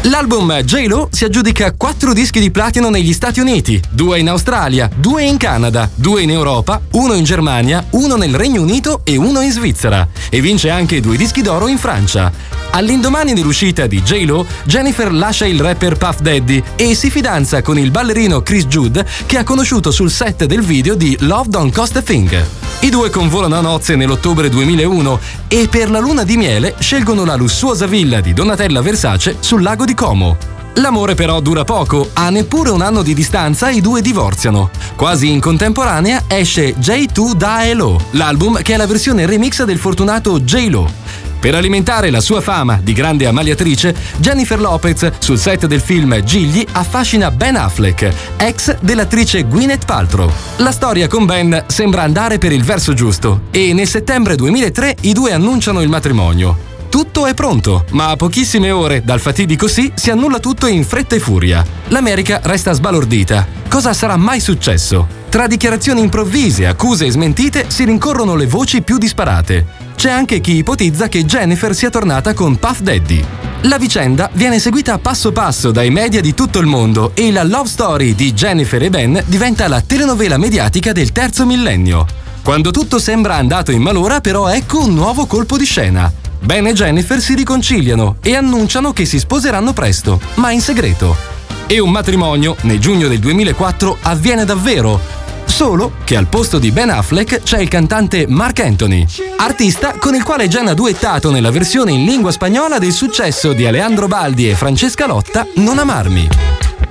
L'album J-Lo si aggiudica 4 dischi di platino negli Stati Uniti, 2 in Australia, 2 in Canada, 2 in Europa, 1 in Germania, 1 nel Regno Unito e 1 in Svizzera, e vince anche 2 dischi d'oro in Francia. All'indomani dell'uscita di J-Lo, Jennifer lascia il rapper Puff Daddy e si fidanza con il ballerino Chris Jude, che ha conosciuto sul set del video di Love Don't Cost a Thing. I due convolano a nozze nell'ottobre 2001 e per la luna di miele scelgono la lussuosa villa di Donatella Versace sul lago di Como. L'amore però dura poco, a neppure un anno di distanza i due divorziano. Quasi in contemporanea esce J2 Da Elo, l'album che è la versione remix del fortunato J-Lo. Per alimentare la sua fama di grande ammaliatrice, Jennifer Lopez, sul set del film Gigli, affascina Ben Affleck, ex dell'attrice Gwyneth Paltrow. La storia con Ben sembra andare per il verso giusto e nel settembre 2003 i due annunciano il matrimonio. Tutto è pronto, ma a pochissime ore dal fatidico sì si annulla tutto in fretta e furia. L'America resta sbalordita. Cosa sarà mai successo? Tra dichiarazioni improvvise, accuse e smentite si rincorrono le voci più disparate. C'è anche chi ipotizza che Jennifer sia tornata con Puff Daddy. La vicenda viene seguita passo passo dai media di tutto il mondo e la love story di Jennifer e Ben diventa la telenovela mediatica del terzo millennio. Quando tutto sembra andato in malora, però ecco un nuovo colpo di scena. Ben e Jennifer si riconciliano e annunciano che si sposeranno presto, ma in segreto. E un matrimonio, nel giugno del 2004, avviene davvero. Solo che al posto di Ben Affleck c'è il cantante Marc Anthony, artista con il quale Jen ha duettato nella versione in lingua spagnola del successo di Alejandro Baldi e Francesca Lotta Non amarmi.